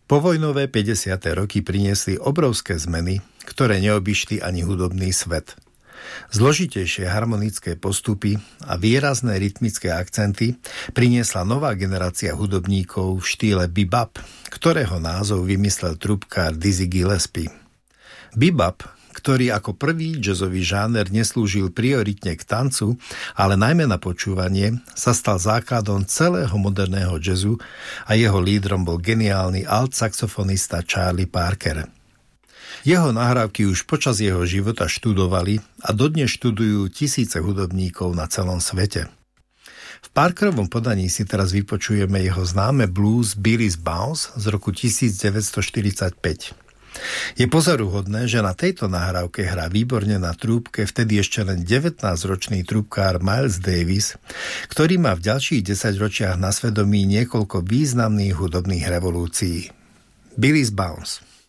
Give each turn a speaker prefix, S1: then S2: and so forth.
S1: Povojnové 50. roky priniesli obrovské zmeny, ktoré neobyšli ani hudobný svet. Zložitejšie harmonické postupy a výrazné rytmické akcenty priniesla nová generácia hudobníkov v štýle bebop, ktorého názov vymyslel trúbkár Dizzy Gillespie. Bebop, ktorý ako prvý jazzový žáner neslúžil prioritne k tancu, ale najmä na počúvanie, sa stal základom celého moderného jazzu a jeho lídrom bol geniálny alt-saxofonista Charlie Parker. Jeho nahrávky už počas jeho života študovali a dodnes študujú tisíce hudobníkov na celom svete. V Parkerovom podaní si teraz vypočujeme jeho známe blues Billy's Bounce z roku 1945. Je pozoruhodné, že na tejto nahrávke hrá výborne na trúbke vtedy ešte len 19-ročný trúbkár Miles Davis, ktorý má v ďalších 10 ročiach na svedomí niekoľko významných hudobných revolúcií. Billy's Bounce.